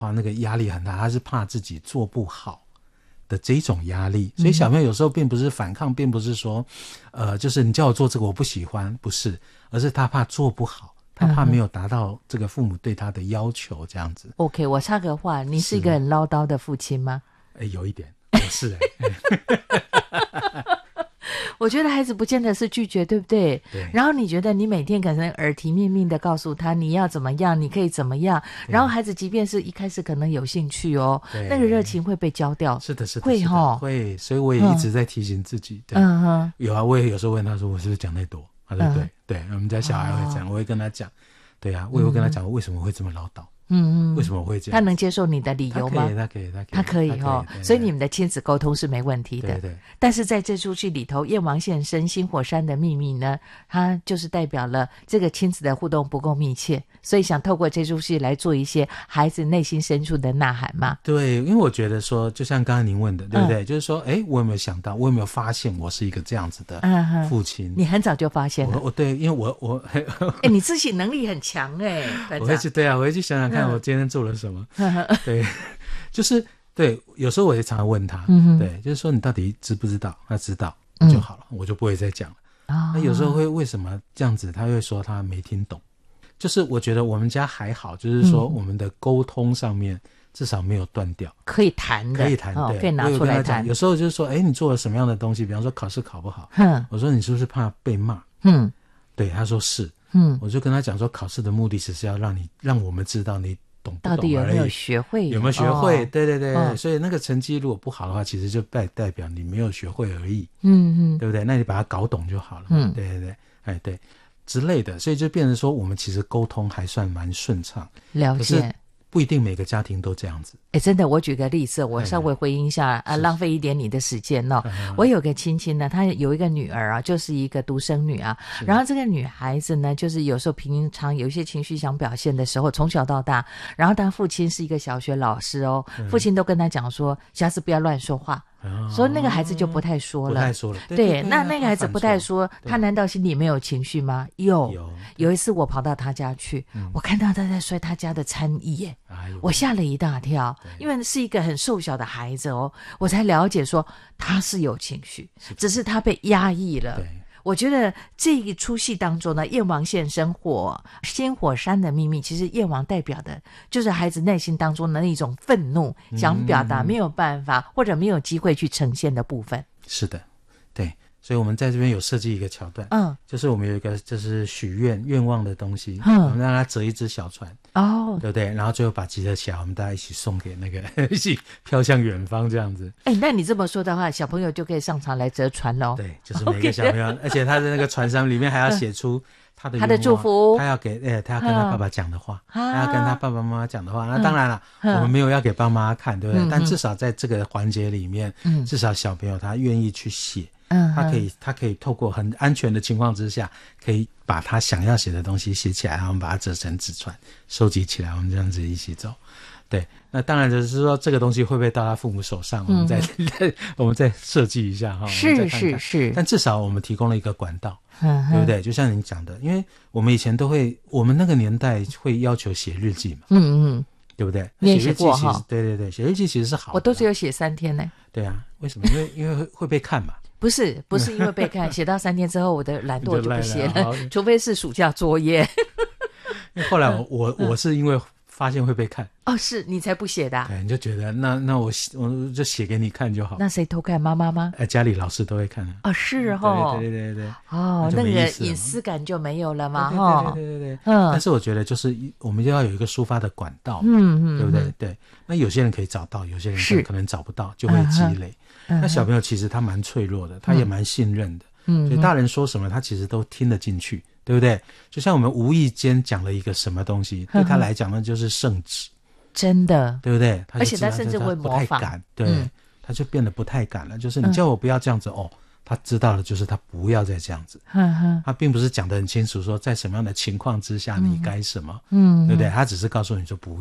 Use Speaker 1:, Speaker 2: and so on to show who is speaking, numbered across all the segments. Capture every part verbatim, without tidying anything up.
Speaker 1: 哇，那个压力很大，他是怕自己做不好的这种压力。所以小朋友有时候并不是反抗，并不是说呃，就是你叫我做这个我不喜欢，不是，而是他怕做不好，他怕没有达到这个父母对他的要求这样子。
Speaker 2: OK， 我插个话，你是一个很唠叨的父亲吗？
Speaker 1: 哎，有一点我是哎
Speaker 2: 我觉得孩子不见得是拒绝，对不对？
Speaker 1: 对。
Speaker 2: 然后你觉得你每天可能耳提面命的告诉他你要怎么样，你可以怎么样，然后孩子即便是一开始可能有兴趣哦，那个热情会被浇掉。
Speaker 1: 是的，是的，
Speaker 2: 会齁，
Speaker 1: 会。所以我也一直在提醒自己。对，
Speaker 2: 嗯哼，
Speaker 1: 有啊，我也有时候问他说我是不是讲太多，他说对、嗯、对，我们家小孩会讲、哦、我会跟他讲，对啊，我也会跟他讲我为什么会这么唠叨。嗯嗯，为什么我会这样？
Speaker 2: 他能接受你的理由吗？
Speaker 1: 他可以，他可以，他可以，
Speaker 2: 他可以哦。所以你们的亲子沟通是没问题的。
Speaker 1: 对对。
Speaker 2: 但是在这出戏里头，《燕王现身新火山的秘密》呢，它就是代表了这个亲子的互动不够密切，所以想透过这出戏来做一些孩子内心深处的呐喊嘛。
Speaker 1: 对，因为我觉得说，就像刚刚您问的，对不对？嗯、就是说，哎，我有没有想到，我有没有发现我是一个这样子的父亲？嗯、
Speaker 2: 你很早就发现了。
Speaker 1: 我我对，因为我我
Speaker 2: 哎，你自省能力很强哎。
Speaker 1: 我会去对啊，我会去想想看，我今天做了什么。嗯、对，就是对，有时候我也常常问他，嗯、对，就是说你到底知不知道？他知道就好了，嗯、我就不会再讲了。那、哦、有时候会为什么这样子？他会说他没听懂。就是我觉得我们家还好，就是说我们的沟通上面至少没有断掉，
Speaker 2: 可以谈的，
Speaker 1: 可以谈，对、哦，
Speaker 2: 可以拿出来谈。
Speaker 1: 有时候就是说，哎，你做了什么样的东西？比方说考试考不好，嗯，我说你是不是怕被骂？嗯，对，他说是，嗯，我就跟他讲说，考试的目的只是要让你让我们知道你懂不懂而已，
Speaker 2: 到底有没有学会，
Speaker 1: 有没有学会？
Speaker 2: 哦、
Speaker 1: 对对对，哦、所以那个成绩如果不好的话，其实就代代表你没有学会而已，嗯嗯，对不对？那你把它搞懂就好了，嗯，对对对，哎对。之类的，所以就变成说我们其实沟通还算蛮顺畅，
Speaker 2: 了解，
Speaker 1: 可是不一定每个家庭都这样子。
Speaker 2: 哎，真的，我举个例子，我稍微回应一下啊，浪费一点你的时间哦。我有个亲戚呢，她有一个女儿啊，就是一个独生女啊。然后这个女孩子呢，就是有时候平常有一些情绪想表现的时候，从小到大，然后她父亲是一个小学老师哦，父亲都跟她讲说，下次不要乱说话。所以那个孩子就不太说了，
Speaker 1: 不太说了。对，
Speaker 2: 对
Speaker 1: 对对，
Speaker 2: 那那个孩子不太说，他难道心里没有情绪吗？有。有, 有一次我跑到他家去，嗯、我看到他在摔他家的餐椅耶，哎、我吓了一大跳，因为是一个很瘦小的孩子哦，我才了解说他是有情绪，只是他被压抑了。对，我觉得这一出戏当中呢，燕王现身火新火山的秘密，其实燕王代表的就是孩子内心当中的那种愤怒，嗯、想表达没有办法或者没有机会去呈现的部分。
Speaker 1: 是的，对，所以我们在这边有设计一个桥段，嗯，就是我们有一个就是许愿愿望的东西，嗯，我们让他折一只小船，哦，对不对？然后最后把集合起来，我们大家一起送给那个一起飘向远方这样子。
Speaker 2: 哎，那你这么说的话，小朋友就可以上场来折船咯。
Speaker 1: 对，就是每个小朋友， okay. 而且他的那个船上里面还要写出他的
Speaker 2: 他的祝福，
Speaker 1: 他要给哎，他要跟他爸爸讲的话，他要跟他爸爸妈妈讲的话。那当然了，我们没有要给爸妈看，对不对？但至少在这个环节里面，至少小朋友他愿意去写。嗯，他可以，他可以透过很安全的情况之下，可以把他想要写的东西写起来，然后把它折成纸船，收集起来，我们这样子一起走。对，那当然就是说这个东西会不会到他父母手上，我们再、嗯、我们再设计一下哈。
Speaker 2: 是
Speaker 1: 看看
Speaker 2: 是是，
Speaker 1: 但至少我们提供了一个管道，嗯、对不对？就像您讲的，因为我们以前都会，我们那个年代会要求写日记嘛，嗯嗯，对不对？
Speaker 2: 你也写过哈？
Speaker 1: 对对对，写日记其实是好的，
Speaker 2: 我都只有写三天呢。
Speaker 1: 对啊，为什么？因为因为会被看嘛。
Speaker 2: 不是不是因为被看，写到三天之后，我的懒惰就不写了，除非是暑假作业。
Speaker 1: 因为后来我我我是因为发现会被看，
Speaker 2: 哦，是你才不写的、啊。
Speaker 1: 对，你就觉得那那我我就写给你看就好。
Speaker 2: 那谁偷看？妈妈吗？
Speaker 1: 呃，家里老师都会看的。
Speaker 2: 哦，是哦，
Speaker 1: 对对对对对。
Speaker 2: 哦，那, 那个隐私感就没有了嘛，哈。
Speaker 1: 对对对对对。嗯。但是我觉得就是我们就要有一个抒发的管道，嗯嗯，对不对？对。那有些人可以找到，有些人可能找不到，就会积累。那小朋友其实他蛮脆弱的，他也蛮信任的，嗯，所以大人说什么他其实都听得进去，对不对？就像我们无意间讲了一个什么东西，对他来讲那就是圣旨，
Speaker 2: 真的，
Speaker 1: 对不对？
Speaker 2: 而且他甚至会模仿，
Speaker 1: 不太敢，对、嗯，他就变得不太敢了。就是你叫我不要这样子、嗯、哦，他知道了，就是他不要再这样子，嗯、他并不是讲得很清楚，说在什么样的情况之下你该什么，嗯，对不对？他只是告诉你说不要。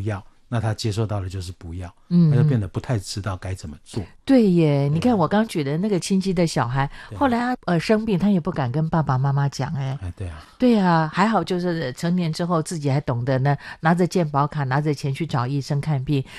Speaker 1: 那他接受到的就是不要，嗯，他就变得不太知道该怎么做。
Speaker 2: 对耶，你看我刚举的那个亲戚的小孩，后来他呃生病，他也不敢跟爸爸妈妈讲，哎，
Speaker 1: 哎，对啊，
Speaker 2: 对啊，还好就是成年之后自己还懂得呢，拿着健保卡，拿着钱去找医生看病。